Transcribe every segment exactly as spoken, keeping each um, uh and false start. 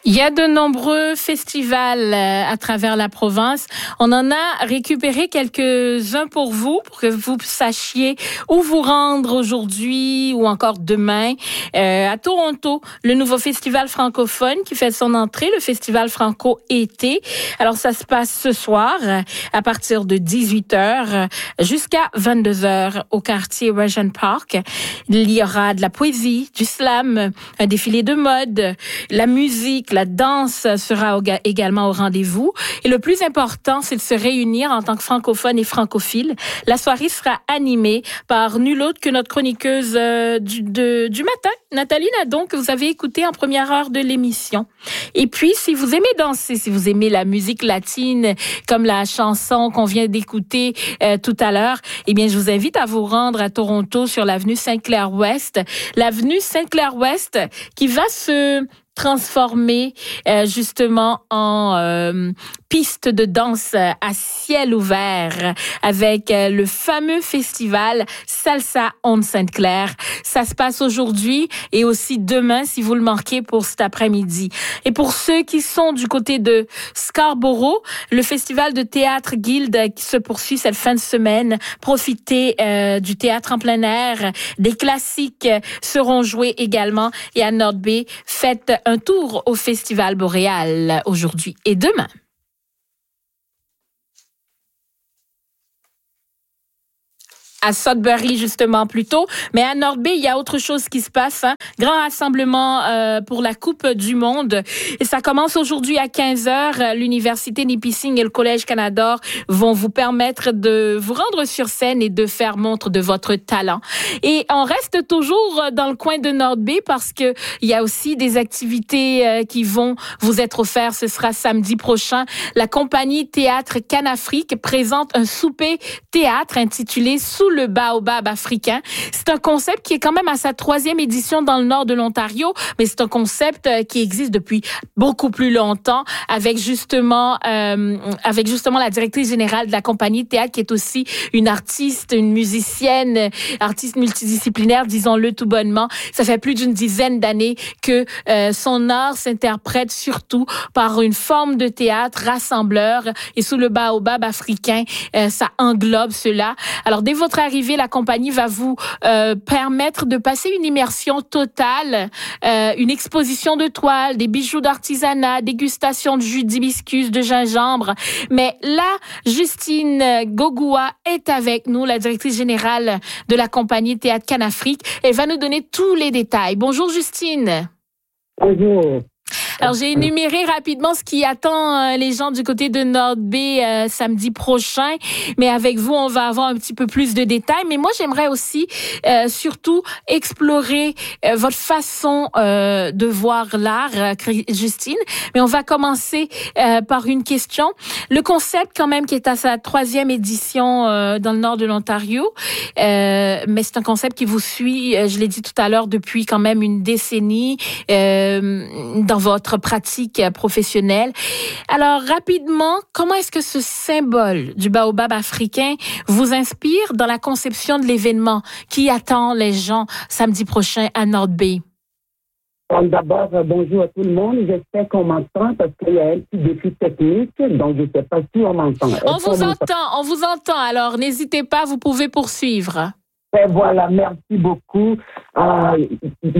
Il y a de nombreux festivals à travers la province. On en a récupéré quelques-uns pour vous, pour que vous sachiez où vous rendre aujourd'hui ou encore demain. Euh, à Toronto, le nouveau festival francophone qui fait son entrée, le festival Franco-été. Alors, ça se passe ce soir à partir de dix-huit heures jusqu'à vingt-deux heures au quartier Regent Park. Il y aura de la poésie, du slam, un défilé de mode, la musique, la danse sera également au rendez-vous. Et le plus important, c'est de se réunir en tant que francophone et francophile. La soirée sera animée par nul autre que notre chroniqueuse euh, du, de, du matin, Nathalie Nadon, que vous avez écoutée en première heure de l'émission. Et puis, si vous aimez danser, si vous aimez la musique latine, comme la chanson qu'on vient d'écouter euh, tout à l'heure, eh bien, je vous invite à vous rendre à Toronto sur l'avenue Sainte-Claire-Ouest. L'avenue Sainte-Claire-Ouest qui va se transformé euh, justement en euh, piste de danse à ciel ouvert avec euh, le fameux festival Salsa on Sainte-Claire. Ça se passe aujourd'hui et aussi demain si vous le manquez pour cet après-midi. Et pour ceux qui sont du côté de Scarborough, le festival de théâtre Guilde qui se poursuit cette fin de semaine. Profitez euh, du théâtre en plein air. Des classiques seront joués également. Et à North Bay, faites un tour au Festival Boréal aujourd'hui et demain. À Sudbury, justement, plus tôt. Mais à North Bay, il y a autre chose qui se passe. Hein? Grand rassemblement euh, pour la Coupe du Monde. Et ça commence aujourd'hui à quinze heures. L'Université Nipissing et le Collège Canada vont vous permettre de vous rendre sur scène et de faire montre de votre talent. Et on reste toujours dans le coin de North Bay parce que il y a aussi des activités euh, qui vont vous être offertes. Ce sera samedi prochain. La compagnie Théâtre Canafrique présente un souper théâtre intitulé Sous le baobab africain. C'est un concept qui est quand même à sa troisième édition dans le nord de l'Ontario, mais c'est un concept qui existe depuis beaucoup plus longtemps avec justement euh, avec justement la directrice générale de la compagnie de théâtre qui est aussi une artiste, une musicienne, artiste multidisciplinaire, disons-le tout bonnement. Ça fait plus d'une dizaine d'années que euh, son art s'interprète surtout par une forme de théâtre rassembleur et Sous le baobab africain, euh, ça englobe cela. Alors dès votre arrivée, la compagnie va vous euh, permettre de passer une immersion totale, euh, une exposition de toiles, des bijoux d'artisanat, dégustation de jus d'hibiscus, de gingembre. Mais là, Justine Gogoua est avec nous, la directrice générale de la compagnie Théâtre Canafrique. Elle va nous donner tous les détails. Bonjour Justine. Bonjour. Alors, j'ai énuméré rapidement ce qui attend euh, les gens du côté de North Bay euh, samedi prochain. Mais avec vous, on va avoir un petit peu plus de détails. Mais moi, j'aimerais aussi euh, surtout explorer euh, votre façon euh, de voir l'art, euh, Justine. Mais on va commencer euh, par une question. Le concept, quand même, qui est à sa troisième édition euh, dans le nord de l'Ontario. Euh, mais c'est un concept qui vous suit, euh, je l'ai dit tout à l'heure, depuis quand même une décennie euh, dans votre pratique professionnelle. Alors, rapidement, comment est-ce que ce symbole du baobab africain vous inspire dans la conception de l'événement qui attend les gens samedi prochain à North Bay? D'abord, bonjour à tout le monde. J'espère qu'on m'entend parce qu'il y a un petit défi technique, donc je ne sais pas si on m'entend. On vous entend, on vous entend. Alors, n'hésitez pas, vous pouvez poursuivre. Et voilà, merci beaucoup. Euh,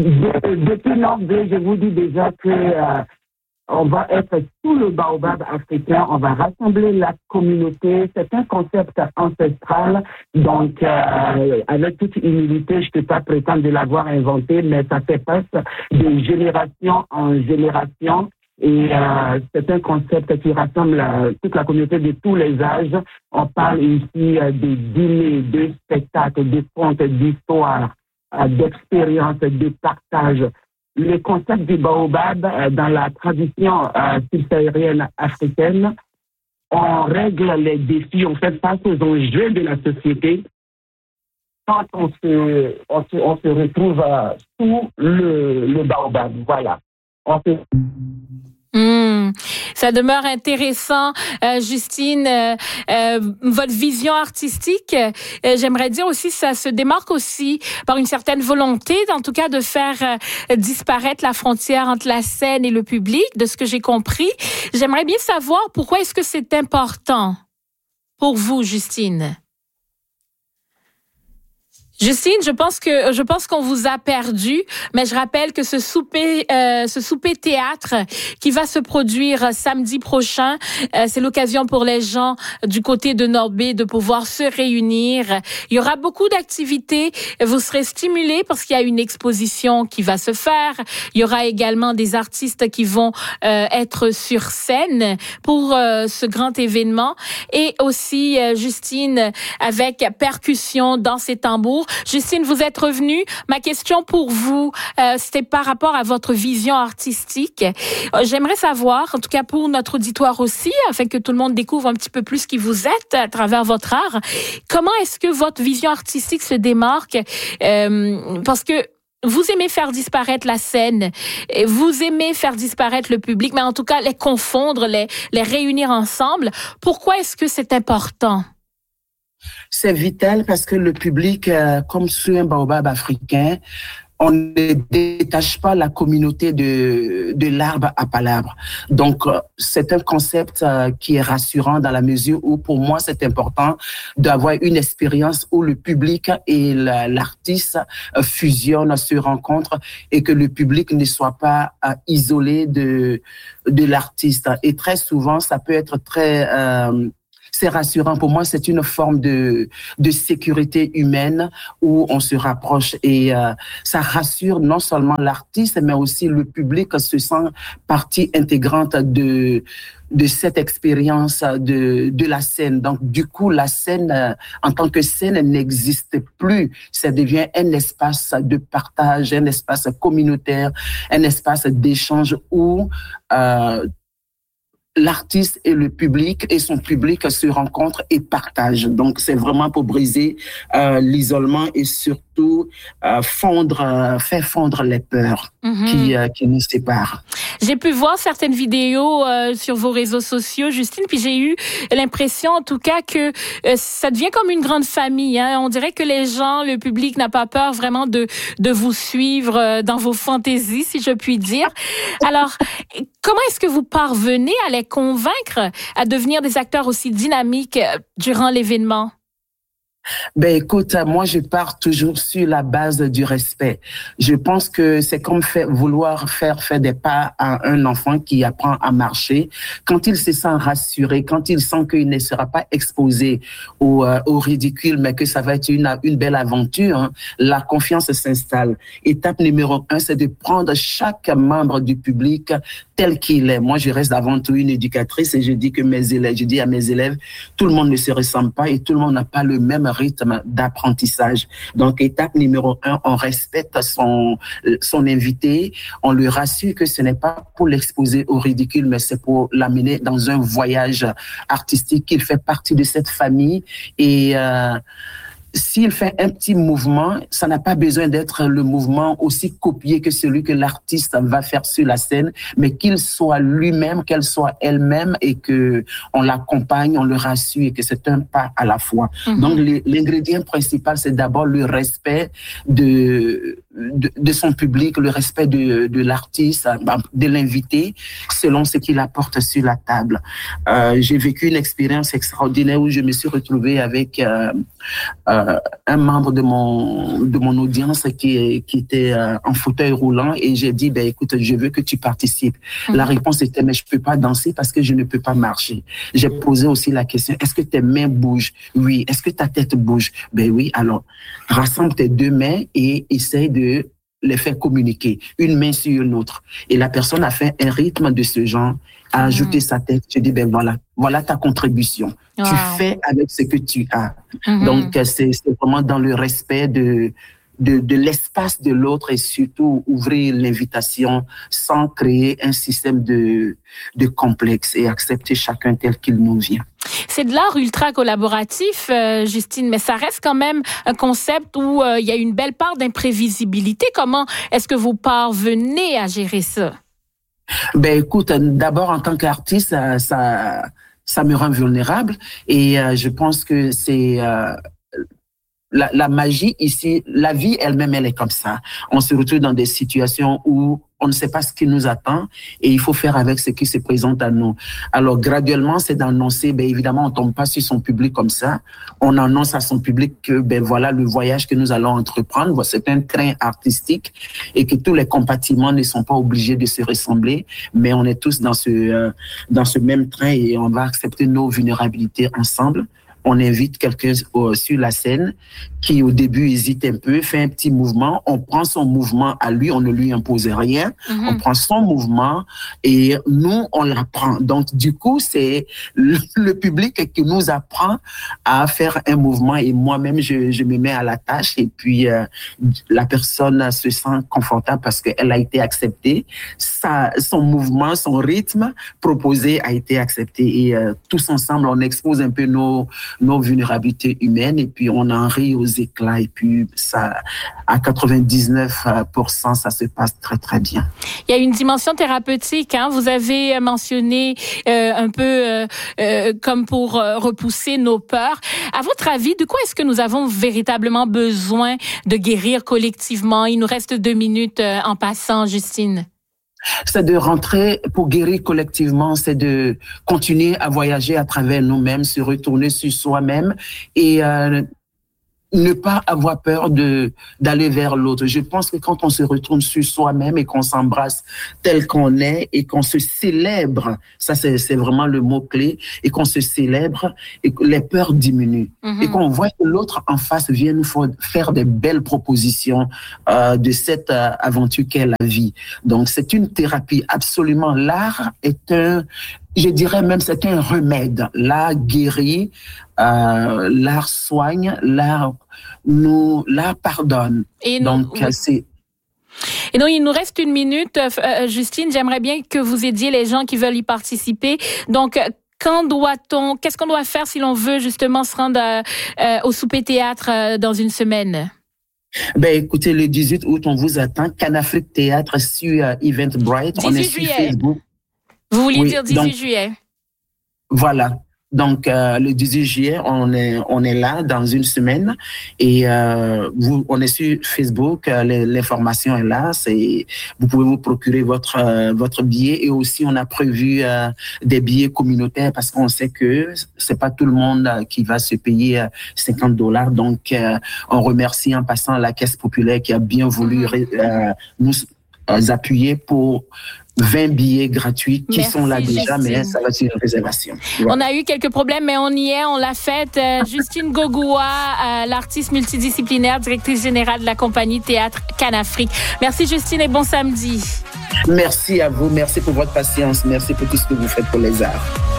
depuis North Bay, je vous dis déjà que euh, on va être sous le baobab africain, on va rassembler la communauté. C'est un concept ancestral, donc euh, avec toute humilité, je ne peux pas prétendre de l'avoir inventé, mais ça fait passe de génération en génération. Et euh, c'est un concept qui rassemble euh, toute la communauté de tous les âges. On parle ici euh, de dîners, de spectacles, de contes, d'histoires, euh, d'expériences, de partage. Le concept du baobab euh, dans la tradition euh, subsaharienne africaine, on règle les défis, on fait face aux enjeux de la société quand on se, on se, on se retrouve euh, sous le, le baobab. Voilà. On se... Mmh. Ça demeure intéressant. Euh, Justine, euh, euh, votre vision artistique, euh, j'aimerais dire aussi, ça se démarque aussi par une certaine volonté, en tout cas, de faire euh, disparaître la frontière entre la scène et le public, de ce que j'ai compris. J'aimerais bien savoir pourquoi est-ce que c'est important pour vous, Justine? Justine, je pense que je pense qu'on vous a perdu, mais je rappelle que ce souper euh, ce souper théâtre qui va se produire samedi prochain, euh, c'est l'occasion pour les gens du côté de Nord-Bay de pouvoir se réunir. Il y aura beaucoup d'activités, vous serez stimulés parce qu'il y a une exposition qui va se faire. Il y aura également des artistes qui vont euh, être sur scène pour euh, ce grand événement et aussi euh, Justine avec percussion, danse et tambour. Justine, vous êtes revenue. Ma question pour vous, euh, c'était par rapport à votre vision artistique. Euh, j'aimerais savoir, en tout cas pour notre auditoire aussi, afin que tout le monde découvre un petit peu plus qui vous êtes à travers votre art, comment est-ce que votre vision artistique se démarque? Euh, parce que vous aimez faire disparaître la scène, vous aimez faire disparaître le public, mais en tout cas les confondre, les, les réunir ensemble. Pourquoi est-ce que c'est important? C'est vital parce que le public, euh, comme sur un baobab africain, on ne détache pas la communauté de, de l'arbre à palabre. Donc, euh, c'est un concept euh, qui est rassurant dans la mesure où, pour moi, c'est important d'avoir une expérience où le public et la, l'artiste euh, fusionnent, se rencontrent et que le public ne soit pas euh, isolé de, de l'artiste. Et très souvent, ça peut être très... Euh, C'est rassurant. Pour moi, c'est une forme de, de sécurité humaine où on se rapproche et euh, ça rassure non seulement l'artiste, mais aussi le public se sent partie intégrante de, de cette expérience de, de la scène. Donc, du coup, la scène, euh, en tant que scène, n'existe plus. Ça devient un espace de partage, un espace communautaire, un espace d'échange où euh, l'artiste et le public et son public se rencontrent et partagent. Donc, c'est vraiment pour briser euh, l'isolement et surtout euh, fondre, euh, faire fondre les peurs mm-hmm. qui, euh, qui nous séparent. J'ai pu voir certaines vidéos euh, sur vos réseaux sociaux, Justine, puis j'ai eu l'impression, en tout cas, que euh, ça devient comme une grande famille. Hein. On dirait que les gens, le public n'a pas peur vraiment de de vous suivre euh, dans vos fantaisies, si je puis dire. Alors, comment est-ce que vous parvenez à les convaincre à devenir des acteurs aussi dynamiques euh, durant l'événement? Ben écoute, moi je pars toujours sur la base du respect. Je pense que c'est comme faire, vouloir faire faire des pas à un enfant qui apprend à marcher. Quand il se sent rassuré, quand il sent qu'il ne sera pas exposé au, euh, au ridicule, mais que ça va être une, une belle aventure, hein, la confiance s'installe. Étape numéro un, c'est de prendre chaque membre du public tel qu'il est. Moi, je reste avant tout une éducatrice et je dis que mes élèves, je dis à mes élèves, tout le monde ne se ressemble pas et tout le monde n'a pas le même rythme d'apprentissage. Donc, étape numéro un, on respecte son, son invité, on lui rassure que ce n'est pas pour l'exposer au ridicule, mais c'est pour l'amener dans un voyage artistique, qu'il fait partie de cette famille et euh, s'il fait un petit mouvement, ça n'a pas besoin d'être le mouvement aussi copié que celui que l'artiste va faire sur la scène, mais qu'il soit lui-même, qu'elle soit elle-même et que on l'accompagne, on le rassure et que c'est un pas à la fois. Mm-hmm. Donc, l'ingrédient principal, c'est d'abord le respect de, de, de son public, le respect de, de l'artiste, de l'invité, selon ce qu'il apporte sur la table. Euh, j'ai vécu une expérience extraordinaire où je me suis retrouvée avec euh, euh, un membre de mon de mon audience qui qui était euh, en fauteuil roulant et j'ai dit ben écoute, je veux que tu participes. Mm-hmm. La réponse était mais je peux pas danser parce que je ne peux pas marcher. J'ai posé aussi la question, est-ce que tes mains bougent? Oui. Est-ce que ta tête bouge? Ben oui. Alors rassemble tes deux mains et essaye de les faire communiquer, une main sur une autre. Et la personne a fait un rythme de ce genre, a mmh. ajouté sa tête. Je dis, ben voilà, voilà ta contribution. Wow. Tu fais avec ce que tu as. Mmh. Donc, c'est, c'est vraiment dans le respect de, de, de l'espace de l'autre et surtout ouvrir l'invitation sans créer un système de, de complexe et accepter chacun tel qu'il nous vient. C'est de l'art ultra collaboratif, euh, Justine, mais ça reste quand même un concept où euh, il y a une belle part d'imprévisibilité. Comment est-ce que vous parvenez à gérer ça? Ben écoute, d'abord en tant qu'artiste, ça, ça, ça me rend vulnérable et euh, je pense que c'est euh, la, la magie ici, la vie elle-même, elle est comme ça. On se retrouve dans des situations où on ne sait pas ce qui nous attend et il faut faire avec ce qui se présente à nous. Alors, graduellement, c'est d'annoncer, ben, évidemment, on tombe pas sur son public comme ça. On annonce à son public que, ben, voilà le voyage que nous allons entreprendre. C'est un train artistique et que tous les compartiments ne sont pas obligés de se ressembler, mais on est tous dans ce, euh, dans ce même train et on va accepter nos vulnérabilités ensemble. On invite quelqu'un sur la scène qui, au début, hésite un peu, fait un petit mouvement. On prend son mouvement à lui, on ne lui impose rien. Mm-hmm. On prend son mouvement et nous, on l'apprend. Donc, du coup, c'est le, le public qui nous apprend à faire un mouvement et moi-même, je, je me mets à la tâche et puis euh, la personne se sent confortable parce qu'elle a été acceptée. Sa, son mouvement, son rythme proposé a été accepté et euh, tous ensemble, on expose un peu nos nos vulnérabilités humaines et puis on en rit aux éclats et puis ça, à quatre-vingt-dix-neuf pour cent, ça se passe très, très bien. Il y a une dimension thérapeutique, hein? Vous avez mentionné euh, un peu euh, euh, comme pour euh, repousser nos peurs. À votre avis, de quoi est-ce que nous avons véritablement besoin de guérir collectivement? Il nous reste deux minutes euh, en passant, Justine. C'est de rentrer pour guérir collectivement, c'est de continuer à voyager à travers nous-mêmes, se retourner sur soi-même et euh, ne pas avoir peur de d'aller vers l'autre. Je pense que quand on se retourne sur soi-même et qu'on s'embrasse tel qu'on est et qu'on se célèbre, ça c'est c'est vraiment le mot-clé, et qu'on se célèbre et que les peurs diminuent. Mm-hmm. Et qu'on voit que l'autre en face vient nous faire des belles propositions euh, de cette euh, aventure qu'est la vie. Donc c'est une thérapie absolument. L'art est un, je dirais même c'est un remède. L'art guérit, euh, l'art soigne, l'art nous, l'art pardonne. Et donc nous, oui. c'est. Et donc il nous reste une minute, euh, Justine. J'aimerais bien que vous aidiez les gens qui veulent y participer. Donc quand doit-on, qu'est-ce qu'on doit faire si l'on veut justement se rendre euh, euh, au souper théâtre euh, dans une semaine? Ben écoutez, le dix-huit août, on vous attend. Canafrique Théâtre sur euh, Eventbrite. On est sur Facebook. Vous vouliez oui, dire dix-huit donc, juillet. Voilà. Donc, euh, le dix-huit juillet, on est, on est là dans une semaine et euh, vous, on est sur Facebook. Euh, l'information est là. C'est, vous pouvez vous procurer votre euh, votre billet et aussi on a prévu euh, des billets communautaires parce qu'on sait que c'est pas tout le monde euh, qui va se payer euh, cinquante dollars. Donc, euh, on remercie en passant la Caisse populaire qui a bien voulu euh, nous euh, appuyer pour vingt billets gratuits qui Merci, sont là déjà, Justine. Mais ça va être une réservation. Ouais. On a eu quelques problèmes, mais on y est, on l'a fait. Euh, Justine Gogoua, euh, l'artiste multidisciplinaire, directrice générale de la compagnie Théâtre Canafrique. Merci Justine et bon samedi. Merci à vous, merci pour votre patience, merci pour tout ce que vous faites pour les arts.